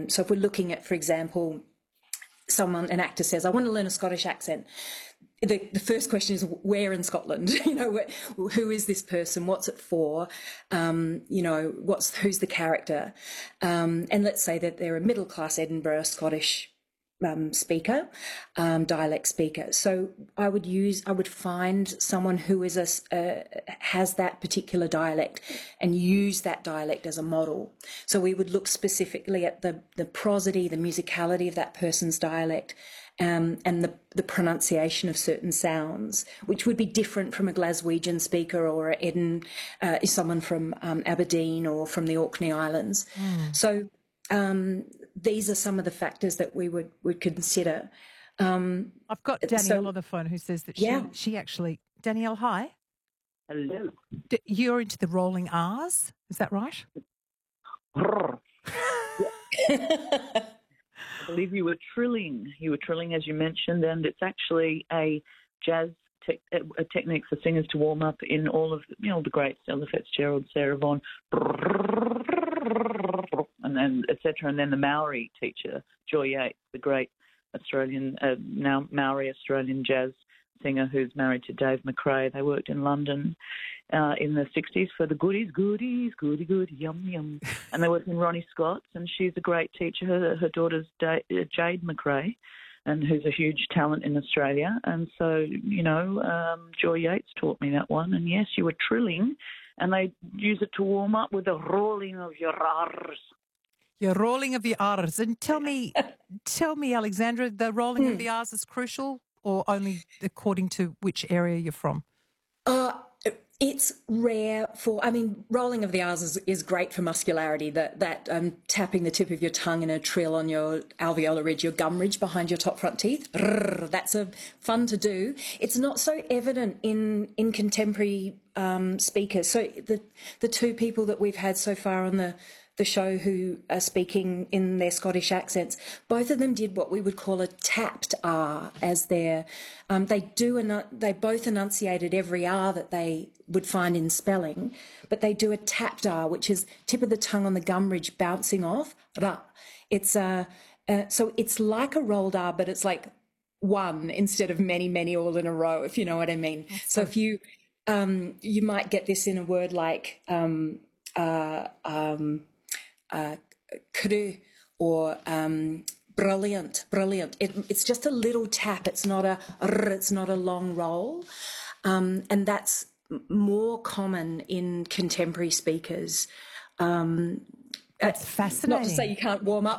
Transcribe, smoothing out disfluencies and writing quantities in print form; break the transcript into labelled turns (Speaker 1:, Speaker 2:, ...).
Speaker 1: So if we're looking at, for example, an actor says, I want to learn a Scottish accent. The first question is, where in Scotland? Who is this person? What's it for? Who's the character? And let's say that they're a middle-class Edinburgh Scottish speaker, dialect speaker. So I would find someone who is has that particular dialect and use that dialect as a model. So we would look specifically at the prosody, the musicality of that person's dialect, and the pronunciation of certain sounds, which would be different from a Glaswegian speaker or someone from Aberdeen or from the Orkney Islands. So these are some of the factors that we would consider.
Speaker 2: I've got Danielle on the phone who says that she actually... Danielle, hi.
Speaker 3: Hello.
Speaker 2: You're into the rolling R's, is that right?
Speaker 3: I believe you were trilling. You were trilling, as you mentioned, and it's actually a jazz a technique for singers to warm up in all of the greats, Ella Fitzgerald, Sarah Vaughan, and then etc. And then the Maori teacher, Joy Yates, the great Australian now Maori Australian jazz singer who's married to Dave McRae. They worked in London in the 60s for the goody, yum, yum. And they worked in Ronnie Scott's, and she's a great teacher. Her daughter's Jade McRae, and who's a huge talent in Australia. And so, Joy Yates taught me that one. And yes, you were trilling, and they use it to warm up with the rolling of your R's.
Speaker 2: Your rolling of the R's. And tell me, Alexandra, the rolling of the R's is crucial, or only according to which area you're from?
Speaker 1: It's rare rolling of the R's is great for muscularity, that tapping the tip of your tongue in a trill on your alveolar ridge, your gum ridge behind your top front teeth. That's fun to do. It's not so evident in contemporary speakers. So the two people that we've had so far on the show who are speaking in their Scottish accents, both of them did what we would call a tapped R as their. They both enunciated every R that they would find in spelling, but they do a tapped R, which is tip of the tongue on the gum ridge bouncing off. Ra. It's so it's like a rolled R, but it's like one instead of many all in a row, if you know what I mean. So if you might get this in a word like cru or brilliant. It's just a little tap. It's not a long roll, and that's more common in contemporary speakers.
Speaker 2: That's fascinating.
Speaker 1: Not to say you can't warm up